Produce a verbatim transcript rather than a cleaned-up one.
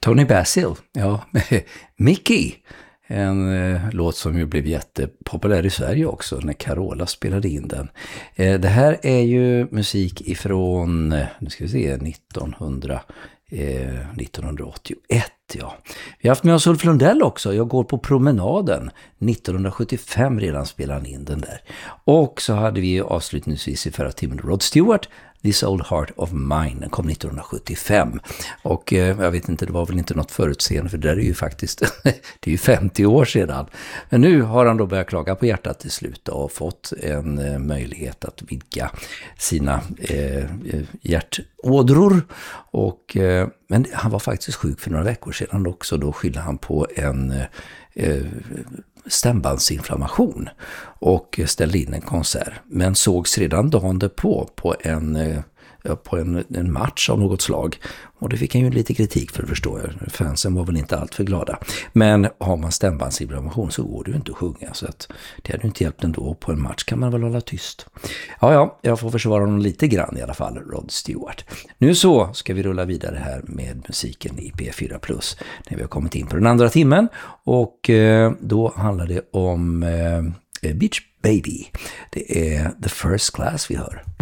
Tony Basil, ja, Mickey. En eh, låt som ju blev jättepopulär i Sverige också när Carola spelade in den. Eh, det här är ju musik ifrån, eh, nu ska vi se, nittonhundra, eh, nittonhundraåttioett. Ja. Vi har haft med oss Ulf Lundell också. Jag går på promenaden. nittonhundrasjuttiofem redan spelade han in den där. Och så hade vi avslutningsvis i förra timmen Rod Stewart, This Old Heart of Mine. Den kom nittonhundrasjuttiofem. Och eh, jag vet inte, det var väl inte något förutseende, för det där är ju faktiskt det är ju femtio år sedan. Men nu har han då börjat klaga på hjärtat till slut och fått en eh, möjlighet att vidga sina eh, hjärtådror. Och, eh, men han var faktiskt sjuk för några veckor sedan också. Då skyllde han på en eh, stämbandsinflammation och ställde in en konsert. Men sågs redan dagen därpå på en, på en, en match av något slag. Och det fick han ju lite kritik för, förstår jag. Fansen var väl inte allt för glada. Men har man stämbandsinflammation så går det ju inte att sjunga. Så att det hade ju inte hjälpt ändå. På en match kan man väl hålla tyst. Ja, ja, jag får försvara honom lite grann i alla fall, Rod Stewart. Nu så ska vi rulla vidare här med musiken i P fyra Plus. När vi har kommit in på den andra timmen. Och eh, då handlar det om eh, Beach Baby. Det är The First Class vi hör.